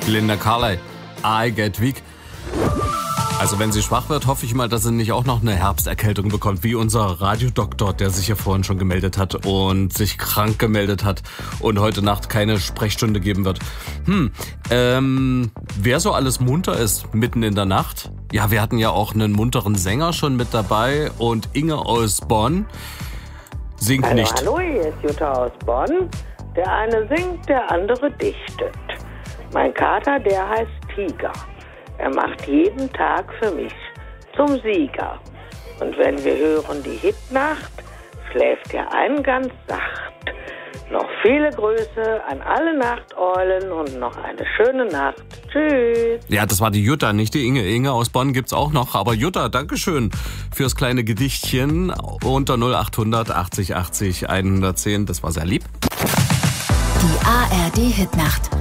Linda Carley, I Get Weak. Also wenn sie schwach wird, hoffe ich mal, dass sie nicht auch noch eine Herbsterkältung bekommt, wie unser Radiodoktor, der sich ja vorhin schon gemeldet hat und sich krank gemeldet hat und heute Nacht keine Sprechstunde geben wird. Wer so alles munter ist mitten in der Nacht? Ja, wir hatten ja auch einen munteren Sänger schon mit dabei und Inge aus Bonn singt hallo, nicht. Hallo, hier ist Jutta aus Bonn. Der eine singt, der andere dichtet. Mein Kater, der heißt Tiger. Er macht jeden Tag für mich zum Sieger. Und wenn wir hören die Hitnacht, schläft er ein ganz sacht. Noch viele Grüße an alle Nachteulen und noch eine schöne Nacht. Tschüss. Ja, das war die Jutta, nicht die Inge. Inge aus Bonn gibt's auch noch. Aber Jutta, Dankeschön fürs kleine Gedichtchen unter 0800 80 80 110. Das war sehr lieb. Die ARD Hitnacht.